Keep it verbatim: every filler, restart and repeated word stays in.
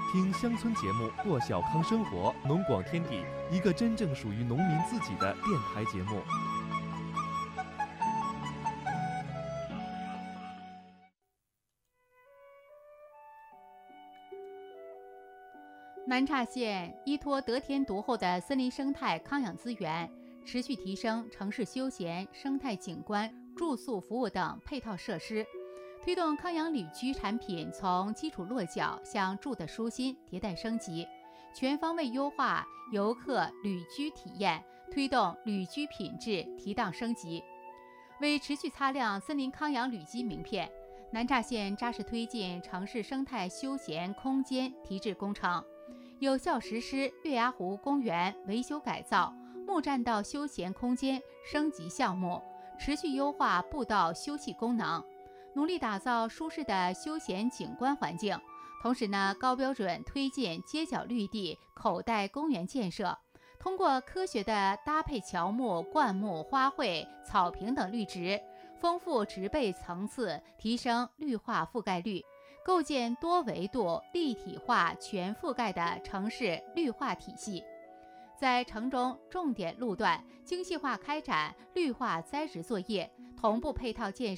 听乡村节目，过小康生活，农广天地，一个真正属于农民自己的电台节目。 南岔县依托得天独厚的森林生态康养资源，持续提升城市休闲、生态景观、住宿服务等配套设施，推动康养旅居产品从基础落脚向住的舒心迭代升级，全方位优化游客旅居体验，推动旅居品质提档升级。为持续擦亮森林康养旅居名片，南岔县扎实推进城市生态休闲空间提质工程，有效实施月牙湖公园维修改造、木栈道休闲空间升级项目，持续优化步道休憩功能，努力打造舒适的休闲景观环境。同时呢，高标准推进街角绿地、口袋公园建设，通过科学的搭配乔木、灌木、花卉、草坪等绿植，丰富植被层次，提升绿化覆盖率，构建多维度、立体化、全覆盖的城市绿化体系。在城中重点路段精细化开展绿化栽植作业，同步配套建设